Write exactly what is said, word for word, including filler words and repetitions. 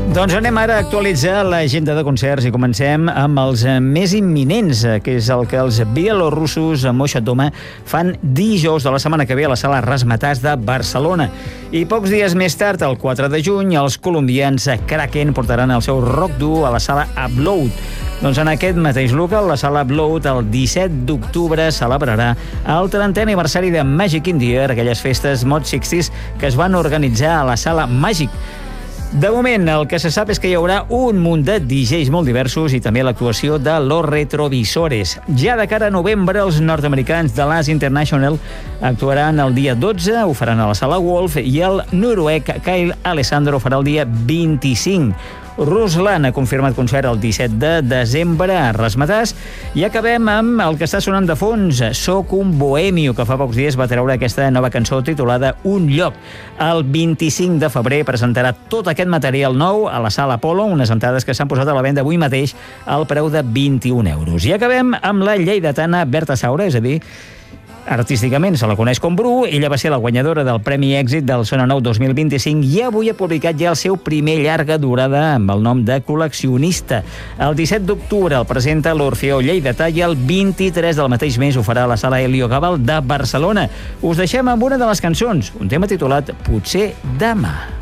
Doncs anem ara a actualitzar l'agenda de concerts i comencem amb els més imminents, que és el que els bielorussos a Moixat Doma fan dijous de la setmana que ve a la sala Razzmatazz de Barcelona. I pocs dies més tard, el quatre de juny, els colombians Kraken portaran el seu rock duo a la sala Upload. Doncs en aquest mateix local, la sala Upload, el disset d'octubre celebrarà el trentè aniversari de Magic in the Air, aquelles festes Mod seixanta que es van organitzar a la sala Magic. De moment, el que se sap és que hi haurà un munt de D Js molt diversos i també l'actuació de Los Retrovisores. Ja de cara a novembre, els nord-americans de l'As International actuaran el dia dotze, ho faran a la sala Wolf, i el noruec Kyle Alessandro farà el dia vint-i-cinc. Ruslan ha confirmat concert el disset de desembre a Razzmatazz i acabem amb el que està sonant de fons, Soc un bohemio, que fa pocs dies va treure aquesta nova cançó titulada Un lloc. El vint-i-cinc de febrer presentarà tot aquest material nou a la sala Apolo, unes entrades que s'han posat a la venda avui mateix al preu de vint-i-un euros. I acabem amb la lleidatana Berta Saura, és a dir, artísticament se la coneix com Bru. Ella va ser la guanyadora del Premi Èxit del Sona Nou dos mil vint-i-cinc i avui ha publicat ja el seu primer llarga durada amb el nom de Col·leccionista. El disset d'octubre el presenta l'Orfeó Lleidatà i el vint-i-tres del mateix mes ho farà a la sala Helio Gabal de Barcelona. Us deixem amb una de les cançons, un tema titulat Potser demà.